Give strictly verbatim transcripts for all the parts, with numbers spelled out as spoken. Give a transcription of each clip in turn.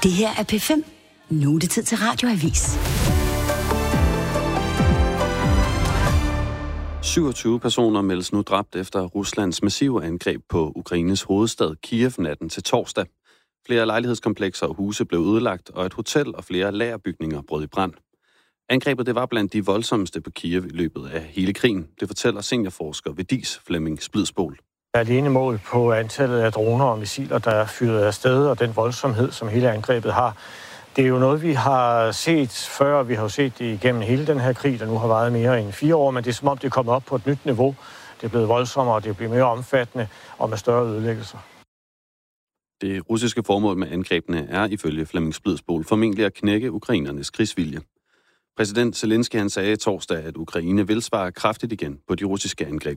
Det her er P fem. Nu er det tid til Radioavis. syvogtyve personer meldes nu dræbt efter Ruslands massive angreb på Ukraines hovedstad Kiev natten til torsdag. Flere lejlighedskomplekser og huse blev ødelagt, og et hotel og flere lagerbygninger brød i brand. Angrebet det var blandt de voldsomste på Kiev i løbet af hele krigen. Det fortæller seniorforsker ved D I S Flemming Splidsbol. Alene mål på antallet af droner og missiler, der er fyret afsted, og den voldsomhed, som hele angrebet har. Det er jo noget, vi har set før. Vi har jo set det igennem hele den her krig, der nu har varet mere end fire år, men det er som om, det er kommet op på et nyt niveau. Det er blevet voldsommere, det er blevet mere omfattende og med større ødelæggelser. Det russiske formål med angrebene er ifølge Flemming Splidsbol formentlig at knække ukrainernes krigsvilje. Præsident Zelensky han sagde torsdag, at Ukraine vil svare kraftigt igen på de russiske angreb.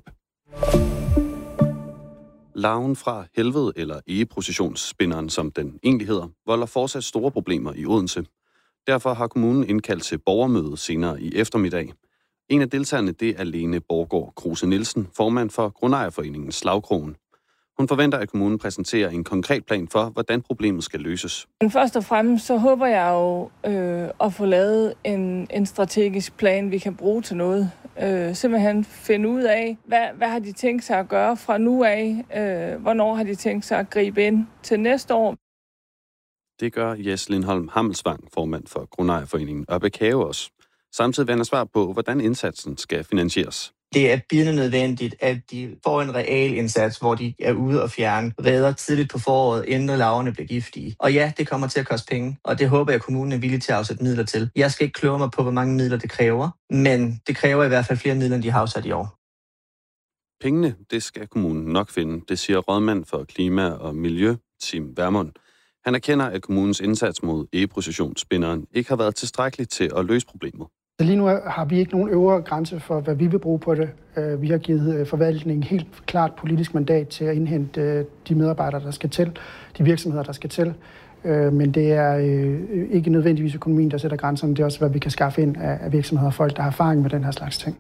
Larven fra helvede, eller egeprocessionsspinderen, som den egentlig hedder, volder fortsat store problemer i Odense. Derfor har kommunen indkaldt til borgermøde senere i eftermiddag. En af deltagerne, det er Lene Borgård Kruse Nielsen, formand for Grundejerforeningen Slagkrogen. Hun forventer, at kommunen præsenterer en konkret plan for, hvordan problemet skal løses. Men først og fremmest så håber jeg jo øh, at få lavet en, en strategisk plan, vi kan bruge til noget. Øh, simpelthen finde ud af, hvad, hvad har de tænkt sig at gøre fra nu af? Øh, hvornår har de tænkt sig at gribe ind til næste år? Det gør Jes Lindholm Hammelsvang, formand for Grundejerforeningen Ørbæk-Have også. Samtidig vil han svar på, hvordan indsatsen skal finansieres. Det er bydende nødvendigt, at de får en reel indsats, hvor de er ude og fjerne reder tidligt på foråret, inden larverne bliver giftige. Og ja, det kommer til at koste penge, og det håber jeg, at kommunen er villig til at afsætte midler til. Jeg skal ikke kloge mig på, hvor mange midler det kræver, men det kræver i hvert fald flere midler, end de har afsat i år. Pengene, det skal kommunen nok finde, det siger rådmand for klima og miljø, Tim Vermund. Han erkender, at kommunens indsats mod egeprocessionsspinderen ikke har været tilstrækkelig til at løse problemet. Lige nu har vi ikke nogen øvre grænse for, hvad vi vil bruge på det. Vi har givet forvaltningen helt klart politisk mandat til at indhente de medarbejdere, der skal til, de virksomheder, der skal til. Men det er ikke nødvendigvis økonomien, der sætter grænserne. Det er også, hvad vi kan skaffe ind af virksomheder og folk, der har erfaring med den her slags ting.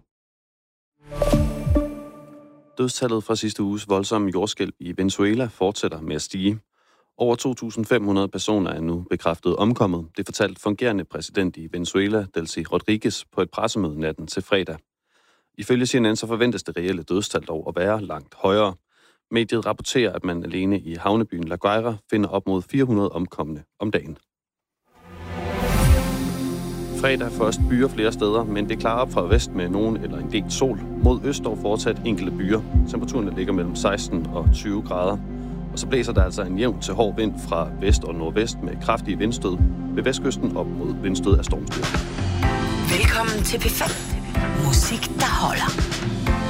Dødstallet fra sidste uges voldsomme jordskælv i Venezuela fortsætter med at stige. Over to tusind fem hundrede personer er nu bekræftet omkommet. Det fortalte fungerende præsident i Venezuela, Delcy Rodriguez, på et pressemøde natten til fredag. Ifølge C N N så forventes det reelle dødstal dog at være langt højere. Mediet rapporterer, at man alene i havnebyen La Guaira finder op mod fire hundrede omkomne om dagen. Fredag først byer flere steder, men det klarer op fra vest med nogen eller en del sol. Mod øst dog fortsat enkelte byer. Temperaturen ligger mellem seksten og tyve grader. Og så blæser der altså en jævn til hård vind fra vest og nordvest med kraftige vindstød. Ved vestkysten op mod vindstød af stormstyrke. Velkommen til P fem. Musik, der holder.